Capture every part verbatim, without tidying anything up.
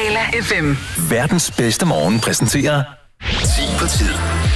Taler F M. Verdens bedste morgen præsenterer ti på tid.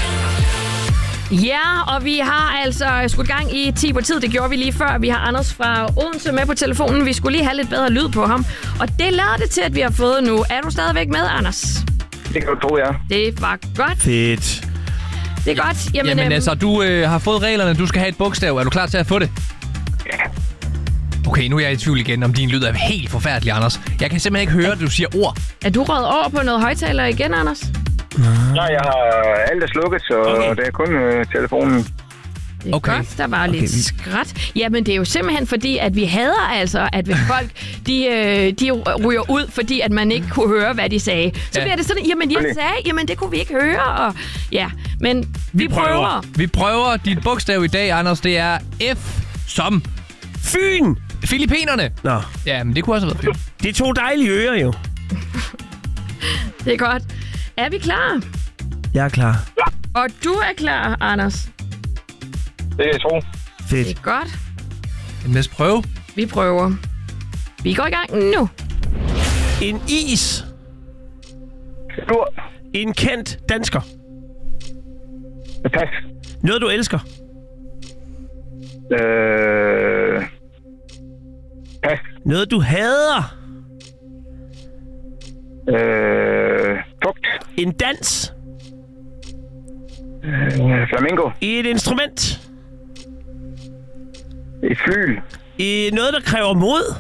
Ja, og vi har altså skudt gang i ti på tid. Det gjorde vi lige før. Vi har Anders fra Odense med på telefonen. Vi skulle lige have lidt bedre lyd på ham. Og det lader det til, at vi har fået nu. Er du stadigvæk med, Anders? Det kan du tro, ja. Det var godt. Fedt. Det er godt. Jamen, Jamen øhm, altså, du øh, har fået reglerne. Du skal have et bogstav. Er du klar til at få det? Ja. Okay, nu er jeg i tvivl igen, om din lyd er helt forfærdelig, Anders. Jeg kan simpelthen ikke høre, at du siger ord. er du røget over på noget højtaler igen, Anders? Nej, jeg har alt er slukket, så okay. Det er kun øh, telefonen. Det er Okay. godt, der var lidt vi- skrat. Jamen, det er jo simpelthen fordi, at vi hader altså, at hvis folk de, øh, de ryger ud, fordi at man ikke kunne høre, hvad de sagde. Så Ja. bliver det sådan, jamen jeg sagde, jamen det kunne vi ikke høre. Og, ja, men vi, vi prøver. prøver. Vi prøver. Dit bogstav i dag, Anders, det er F som Fyn! Filippinerne. Nå, Ja, men det kunne også have været fedt. det er to dejlige ører jo. Det er godt. Er vi klar? Jeg er klar. Og du er klar, Anders? Det er jeg tro. Fedt. Det er godt. En næste prøve. Vi prøver. Vi går i gang nu. En is. Lur. En kendt dansker. Pas. Noget, du elsker. Øh... Pas. Noget, du hader. Øh... Fugt. En dans. Øh, flamingo. Et instrument. Et flyl. Et noget, der kræver mod.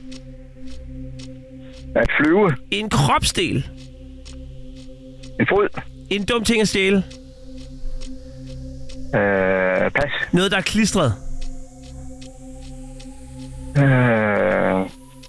At flyve. En kropsdel. En fod. En dum ting at stjæle. Øh... Pas. Noget, der er klistret. Øh...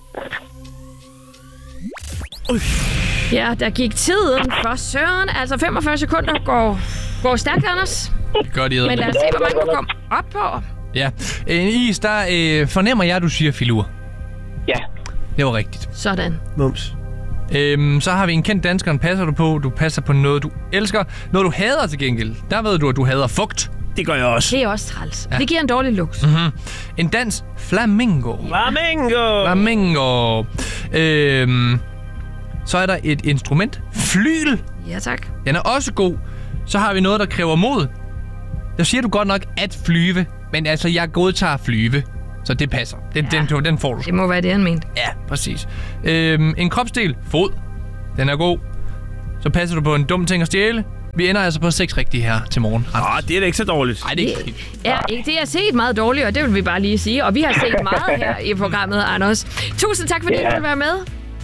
Ja, der gik tiden for Søren. Altså femogfyrre sekunder går, går stærkt, Anders. Det gør de Men lad eddermame. os se, hvor mange du kom op på. Ja. En is, der øh, fornemmer jeg, at du siger filur. Ja. Det var rigtigt. Sådan. Mums. Øhm, så har vi en kendt dansker, den passer du på. Du passer på noget, du elsker. Noget, du hader til gengæld. Der ved du, at du hader fugt. Det gør jeg også. Det er også træls. Ja. Det giver en dårlig luks. Mm-hmm. En dans, flamingo. Flamingo. Flamingo. Øhm, så er der et instrument, flyl. Ja, tak. Den er også god. Så har vi noget, der kræver mod. Der siger du godt nok at flyve, men altså, jeg godtager flyve. Så det passer. Den, Ja. den, den får du. Det må være det, han mente. Ja, præcis. Øhm, en kropsdel, fod. Den er god. Så passer du på en dum ting at stjæle. Vi ender altså på seks rigtige her til morgen. Åh, det er da ikke så dårligt. Nej, det er ikke rigtigt. Ja, ikke det er set meget dårligt, og det vil vi bare lige sige. Og vi har set meget her i programmet, Anders. Tusind tak, fordi Ja. du ville være med.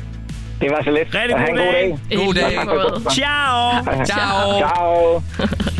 Det var så lidt. Rigtig Og have god en god dag. dag. God I dag. lige måde. Ciao. Ciao. Ciao.